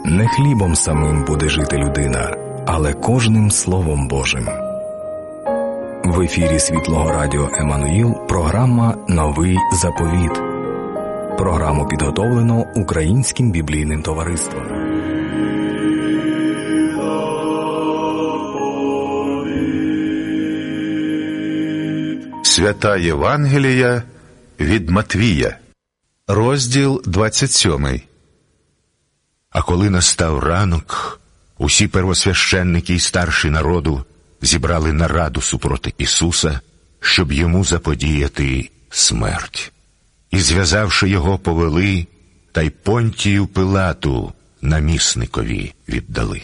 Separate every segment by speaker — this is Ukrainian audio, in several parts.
Speaker 1: Не хлібом самим буде жити людина, але кожним Словом Божим. В ефірі Світлого Радіо Еммануїл програма «Новий заповіт». Програму підготовлено Українським біблійним товариством.
Speaker 2: Свята Євангелія від Матвія, розділ 27. А коли настав ранок, усі первосвященники і старші народу зібрали нараду супроти Ісуса, щоб йому заподіяти смерть. І, зв'язавши його, повели, та й Понтію Пилату, намісникові, віддали.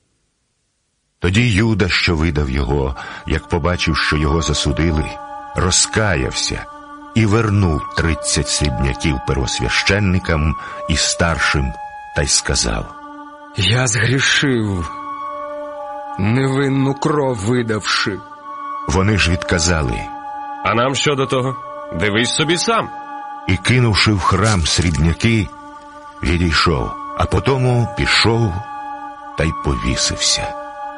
Speaker 2: Тоді Юда, що видав його, як побачив, що його засудили, розкаявся і вернув 30 срібняків первосвященникам і старшим, та й сказав:
Speaker 3: «Я згрішив, невинну кров видавши».
Speaker 2: Вони ж відказали:
Speaker 4: «А нам що до того? Дивись собі сам».
Speaker 2: І, кинувши в храм срібняки, відійшов, а потому пішов та й повісився.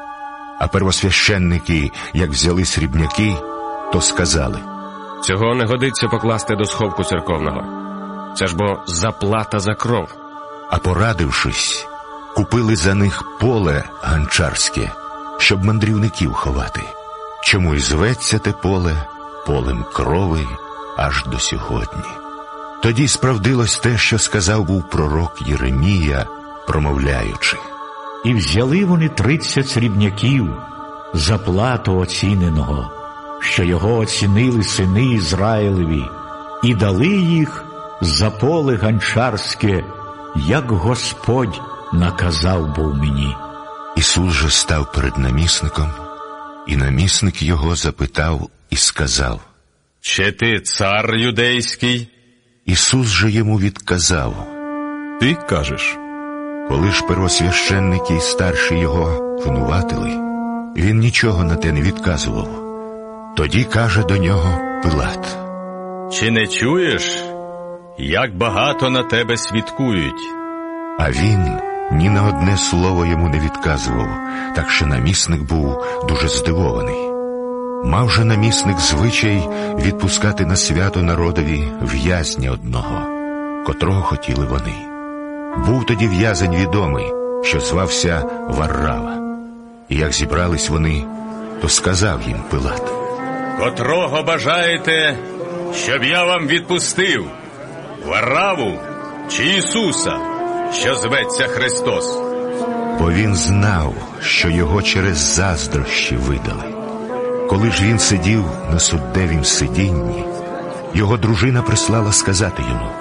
Speaker 2: А первосвященники, як взяли срібняки, то сказали:
Speaker 4: «Цього не годиться покласти до сховку церковного. Це ж бо заплата за кров».
Speaker 2: А порадившись, купили за них поле ганчарське, щоб мандрівників ховати. Чому й зветься те поле полем крови аж до сьогодні. Тоді справдилось те, що сказав був пророк Єремія, промовляючи:
Speaker 5: «І взяли вони 30 срібняків за плату оціненого, що його оцінили сини Ізраїлеві, і дали їх за поле ганчарське, як Господь наказав був мені».
Speaker 2: Ісус же став перед намісником, і намісник його запитав і сказав:
Speaker 4: «Чи ти цар юдейський?»
Speaker 2: Ісус же йому відказав:
Speaker 4: «Ти кажеш».
Speaker 2: Коли ж первосвященники і старші його винуватили, він нічого на те не відказував. Тоді каже до нього Пилат:
Speaker 4: «Чи не чуєш, як багато на тебе свідкують?»
Speaker 2: А він ні на одне слово йому не відказував, так що намісник був дуже здивований. Мав же намісник звичай відпускати на свято народові в'язня одного, котрого хотіли вони. Був тоді в'язень відомий, що звався Варрава. І як зібрались вони, то сказав їм Пилат:
Speaker 4: «Котрого бажаєте, щоб я вам відпустив? Варраву чи Ісуса, що зветься Христос?»
Speaker 2: Бо він знав, що його через заздрощі видали. Коли ж він сидів на суддевім сидінні, його дружина прислала сказати йому: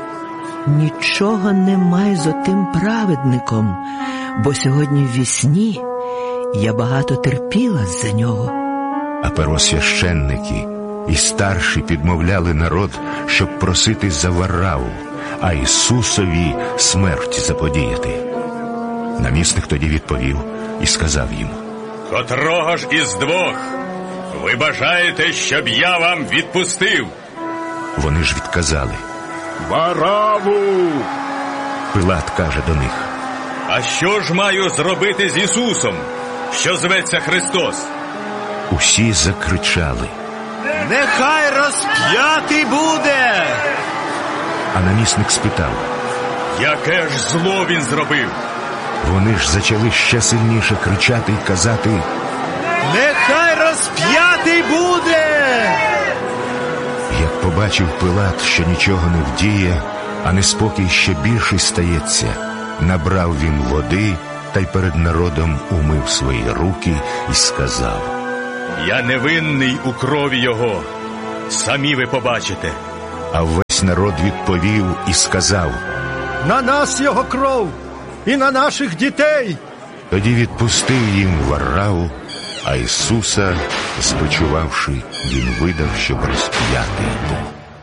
Speaker 6: «Нічого немає з отим праведником, бо сьогодні ввісні я багато терпіла за нього».
Speaker 2: А первосвященники і старші підмовляли народ, щоб просити за Варраву, а Ісусові смерть заподіяти. Намісник тоді відповів і сказав їм:
Speaker 4: «Котрого ж із двох ви бажаєте, щоб я вам відпустив?»
Speaker 2: Вони ж відказали:
Speaker 4: «Варраву!»
Speaker 2: Пилат каже до них:
Speaker 4: «А що ж маю зробити з Ісусом, що зветься Христос?»
Speaker 2: Усі закричали:
Speaker 7: «Нехай розп'ятий буде!»
Speaker 2: А намісник спитав:
Speaker 4: «Яке ж зло він зробив?»
Speaker 2: Вони ж зачали ще сильніше кричати і казати:
Speaker 7: «Нехай розп'ятий буде!»
Speaker 2: Як побачив Пилат, що нічого не вдіє, а неспокій ще більший стається, набрав він води та й перед народом умив свої руки і сказав:
Speaker 4: «Я невинний у крові його, самі ви побачите».
Speaker 2: А весь народ відповів і сказав:
Speaker 7: «На нас його кров і на наших дітей!»
Speaker 2: Тоді відпустив їм Варраву, а Ісуса, збичувавши, він видав, щоб розп'яти його.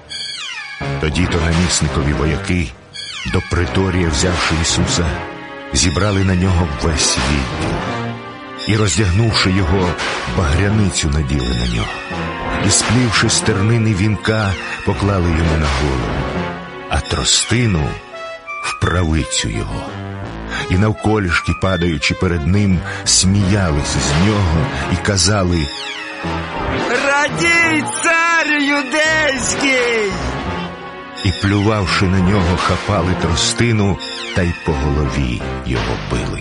Speaker 2: Тоді то намісникові вояки, до приторія взявши Ісуса, зібрали на нього весь відділ. І, роздягнувши його, багряницю наділи на нього. І, сплівши з тернини вінка, поклали йому на голову, а тростину в правицю його. і навколішки, падаючи перед ним, сміялись з нього і казали:
Speaker 8: «Радій, цар юдейський!»
Speaker 2: І, плювавши на нього, хапали тростину та й по голові його били.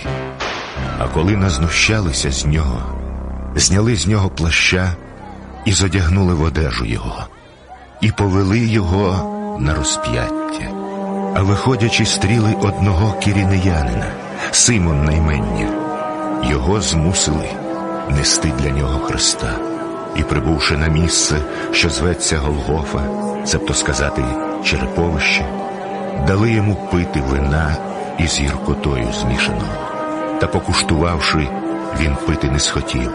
Speaker 2: А коли назнущалися з нього, зняли з нього плаща і зодягнули в одежу його, і повели його на розп'яття. А виходячи, стріли одного киринеянина, Симон наймення, його змусили нести для нього хреста. І, прибувши на місце, що зветься Голгофа, цебто сказати череповище, дали йому пити вина із гіркотою змішаного. Та покуштувавши, він пити не схотів.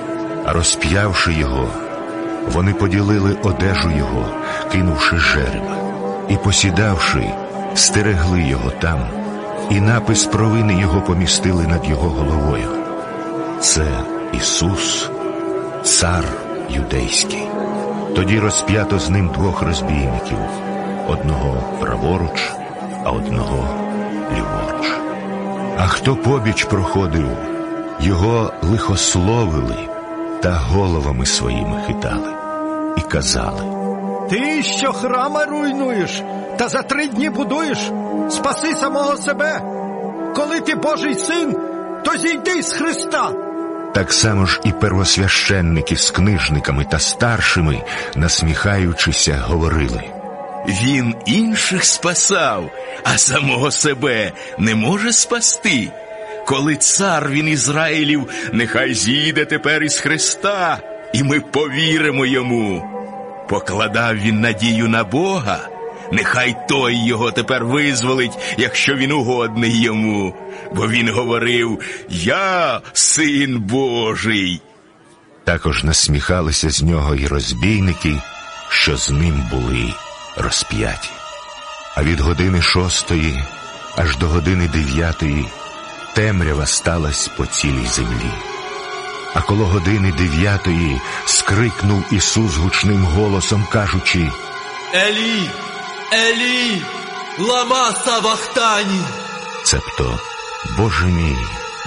Speaker 2: А розп'явши його, вони поділили одежу його, кинувши жереба. І, посідавши, стерегли його там, і напис провини його помістили над його головою: «Це Ісус, цар юдейський». Тоді розп'ято з ним 2 розбійників, одного праворуч, а одного ліворуч. А хто побіч проходив, його лихословили та головами своїми хитали і казали:
Speaker 7: «Ти, що храма руйнуєш, та за 3 дні будуєш, спаси самого себе! Коли ти Божий син, то зійди з Христа!»
Speaker 2: Так само ж і первосвященники з книжниками та старшими, насміхаючися, говорили:
Speaker 9: «Він інших спасав, а самого себе не може спасти. Коли цар він Ізраїлів, нехай зійде тепер із Христа, і ми повіримо йому. Покладав він надію на Бога, нехай той його тепер визволить, якщо він угодний йому. Бо він говорив: я син Божий».
Speaker 2: Також насміхалися з нього і розбійники, що з ним були розп'яті. А від години 6 аж до години 9 темрява сталась по цілій землі. А коло години 9 скрикнув Ісус гучним голосом, кажучи:
Speaker 8: «Елі, Елі, лама савахтані!»
Speaker 2: Цебто: Боже мій,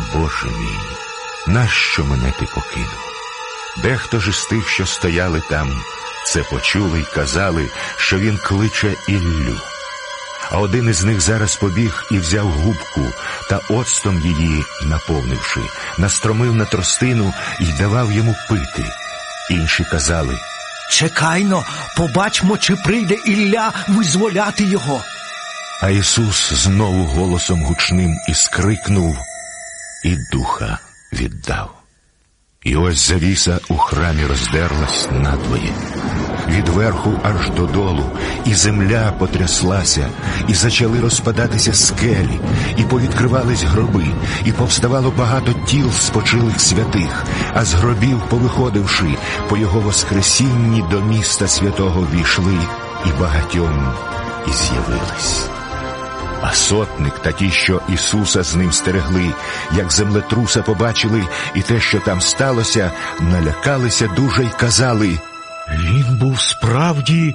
Speaker 2: нащо мене ти покинув? Дехто ж із тих, що стояли там, це почули й казали, що він кличе Іллю. А один із них зараз побіг і взяв губку та оцтом її наповнивши, настромив на тростину і давав йому пити. Інші казали:
Speaker 7: «Чекайно, побачмо, чи прийде Ілля визволяти його».
Speaker 2: А Ісус знову голосом гучним і скрикнув, і духа віддав. І ось завіса у храмі роздерлась надвоє, від верху аж додолу, і земля потряслася, і зачали розпадатися скелі, і повідкривались гроби, і повставало багато тіл спочилих святих, а з гробів, повиходивши, по його воскресінні до міста святого війшли, і багатьом і з'явились. А сотник та ті, що Ісуса з ним стерегли, як землетруса побачили і те, що там сталося, налякалися дуже й казали:
Speaker 5: «Він був справді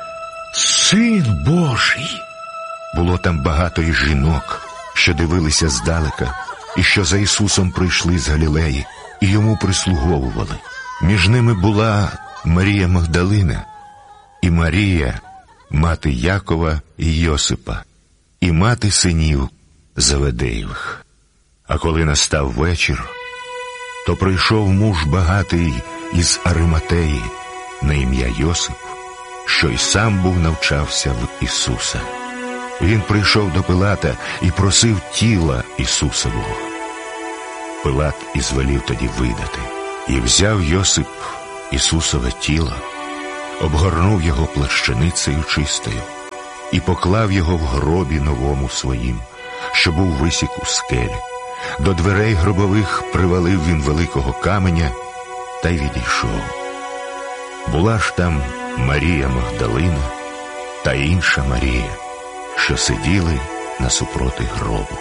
Speaker 5: Син Божий».
Speaker 2: Було там багато і жінок, що дивилися здалека, і що за Ісусом прийшли з Галілеї, і йому прислуговували. Між ними була Марія Магдалина, і Марія, мати Якова і Йосипа, і мати синів Заведеєвих. А коли настав вечір, то прийшов муж багатий із Ариматеї на ім'я Йосип, що й сам був навчався в Ісуса. Він прийшов до Пилата і просив тіла Ісусового. Пилат ізвелів тоді видати. І взяв Йосип Ісусове тіло, обгорнув його плащаницею чистою і поклав його в гробі новому своїм, що був висік у скелі. До дверей гробових привалив він великого каменя та й відійшов. Була ж там Марія Магдалина та інша Марія, що сиділи насупроти гробу.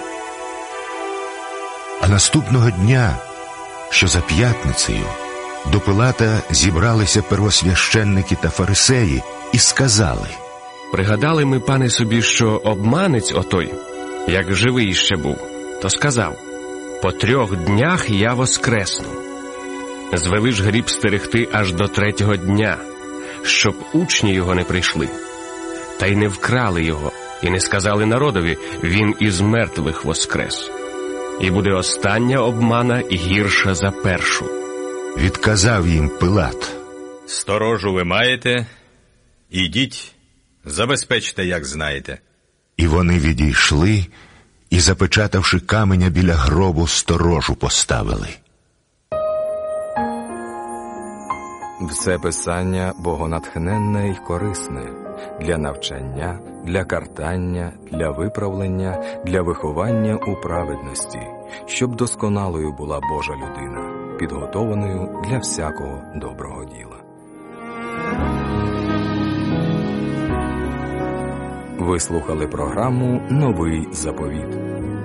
Speaker 2: А наступного дня, що за п'ятницею, до Пилата зібралися первосвященники та фарисеї і сказали:
Speaker 10: «Пригадали ми, пане, собі, що обманець отой, як живий ще був, то сказав: «По 3 днях я воскресну». Звели ж гріб стерегти аж до 3-го дня, щоб учні його не прийшли. Та й не вкрали його, і не сказали народові: він із мертвих воскрес. І буде остання обмана гірша за першу.
Speaker 2: Відказав їм Пилат:
Speaker 4: «Сторожу ви маєте, ідіть, забезпечте, як знаєте».
Speaker 2: І вони відійшли, і, запечатавши каменя біля гробу, сторожу поставили.
Speaker 1: Все писання богонатхненне й корисне для навчання, для картання, для виправлення, для виховання у праведності, щоб досконалою була Божа людина, підготованою для всякого доброго діла. Ви слухали програму «Новий заповіт».